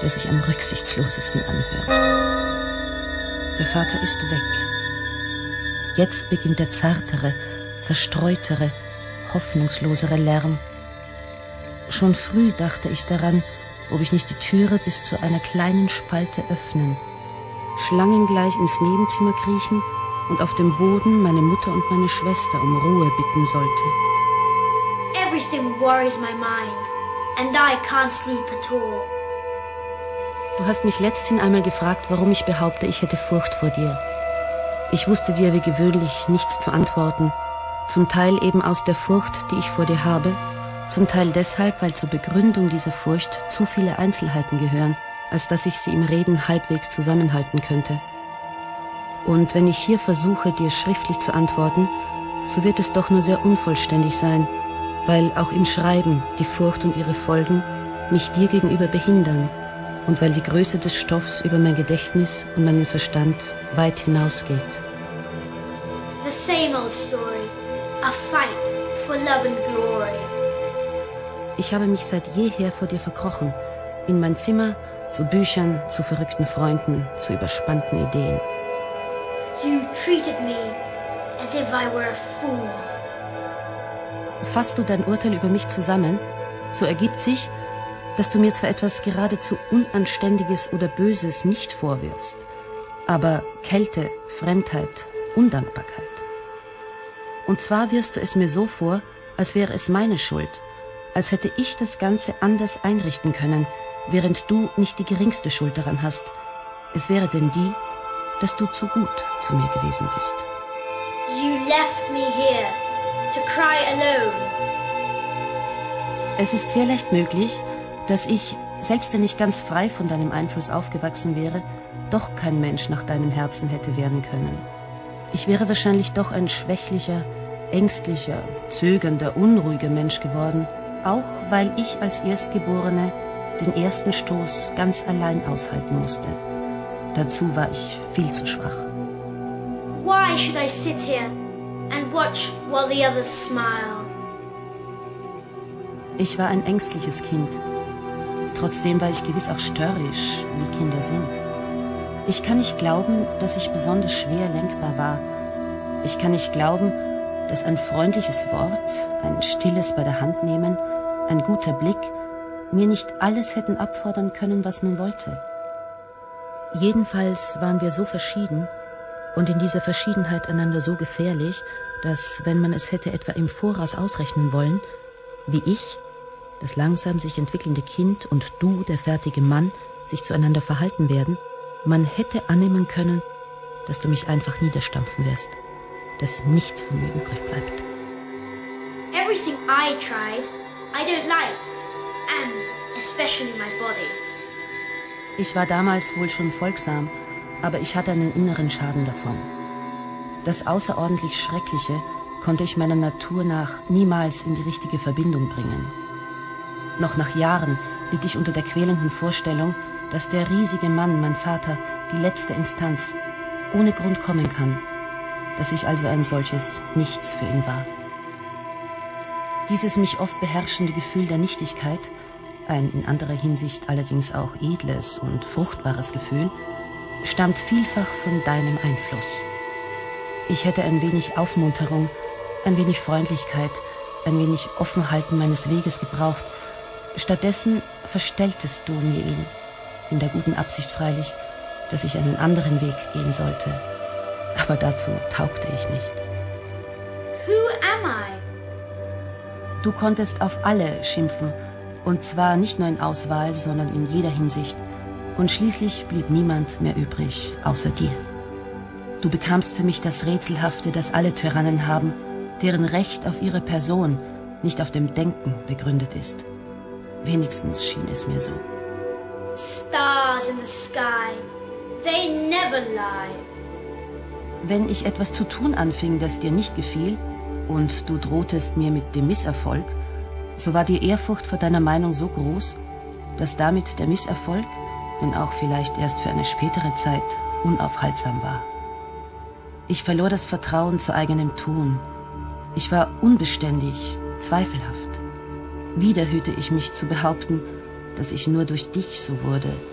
der sich am rücksichtslosesten anhört. Der Vater ist weg. Jetzt beginnt der zartere, zerstreutere, hoffnungslosere Lärm. Schon früh dachte ich daran, ob ich nicht die Türe bis zu einer kleinen Spalte öffnen, schlangengleich ins Nebenzimmer kriechen und auf dem Boden meine Mutter und meine Schwester um Ruhe bitten sollte. Everything worries my mind, and I can't sleep at all. Du hast mich letzthin einmal gefragt, warum ich behaupte, ich hätte Furcht vor dir. Ich wusste dir wie gewöhnlich nichts zu antworten, zum Teil eben aus der Furcht, die ich vor dir habe, zum Teil deshalb, weil zur Begründung dieser Furcht zu viele Einzelheiten gehören, als dass ich sie im Reden halbwegs zusammenhalten könnte. Und wenn ich hier versuche, dir schriftlich zu antworten, so wird es doch nur sehr unvollständig sein, weil auch im Schreiben die Furcht und ihre Folgen mich dir gegenüber behindern und weil die Größe des Stoffs über mein Gedächtnis und meinen Verstand weit hinausgeht. The same old story, a fight for love and glory. Ich habe mich seit jeher vor dir verkrochen, in mein Zimmer, zu Büchern, zu verrückten Freunden, zu überspannten Ideen. You treated me as if I were a fool. Fasst du dein Urteil über mich zusammen, so ergibt sich, dass du mir zwar etwas geradezu Unanständiges oder Böses nicht vorwirfst, aber Kälte, Fremdheit, Undankbarkeit. Und zwar wirfst du es mir so vor, als wäre es meine Schuld, als hätte ich das Ganze anders einrichten können, während du nicht die geringste Schuld daran hast. Es wäre denn die, dass du zu gut zu mir gewesen bist. You left me here to cry alone. Es ist sehr leicht möglich, dass ich, selbst wenn ich ganz frei von deinem Einfluss aufgewachsen wäre, doch kein Mensch nach deinem Herzen hätte werden können. Ich wäre wahrscheinlich doch ein schwächlicher, ängstlicher, zögernder, unruhiger Mensch geworden, auch weil ich als Erstgeborene den ersten Stoß ganz allein aushalten musste. Dazu war ich viel zu schwach. Why should I sit here and watch while the others smile? Ich war ein ängstliches Kind. Trotzdem war ich gewiss auch störrisch, wie Kinder sind. Ich kann nicht glauben, dass ich besonders schwer lenkbar war. Ich kann nicht glauben, dass ein freundliches Wort, ein stilles bei der Hand nehmen, ein guter Blick mir nicht alles hätten abfordern können, was man wollte. Jedenfalls waren wir so verschieden und in dieser Verschiedenheit einander so gefährlich, dass, wenn man es hätte etwa im Voraus ausrechnen wollen, wie ich, das langsam sich entwickelnde Kind, und du, der fertige Mann, sich zueinander verhalten werden, man hätte annehmen können, dass du mich einfach niederstampfen wirst, dass nichts von mir übrig bleibt. Everything I tried, I don't like, and especially my body. Ich war damals wohl schon folgsam, aber ich hatte einen inneren Schaden davon. Das außerordentlich Schreckliche konnte ich meiner Natur nach niemals in die richtige Verbindung bringen. Noch nach Jahren litt ich unter der quälenden Vorstellung, dass der riesige Mann, mein Vater, die letzte Instanz, ohne Grund kommen kann, dass ich also ein solches Nichts für ihn war. Dieses mich oft beherrschende Gefühl der Nichtigkeit, ein in anderer Hinsicht allerdings auch edles und fruchtbares Gefühl, stammt vielfach von deinem Einfluss. Ich hätte ein wenig Aufmunterung, ein wenig Freundlichkeit, ein wenig Offenhalten meines Weges gebraucht. Stattdessen verstelltest du mir ihn, in der guten Absicht freilich, dass ich einen anderen Weg gehen sollte. Aber dazu taugte ich nicht. Who am I? Du konntest auf alle schimpfen, und zwar nicht nur in Auswahl, sondern in jeder Hinsicht. Und schließlich blieb niemand mehr übrig, außer dir. Du bekamst für mich das Rätselhafte, das alle Tyrannen haben, deren Recht auf ihre Person nicht auf dem Denken begründet ist. Wenigstens schien es mir so. Stars in the sky, they never lie. Wenn ich etwas zu tun anfing, das dir nicht gefiel, und du drohtest mir mit dem Misserfolg, so war die Ehrfurcht vor deiner Meinung so groß, dass damit der Misserfolg, wenn auch vielleicht erst für eine spätere Zeit, unaufhaltsam war. Ich verlor das Vertrauen zu eigenem Tun. Ich war unbeständig, zweifelhaft. Wieder hüte ich mich zu behaupten, dass ich nur durch dich so wurde,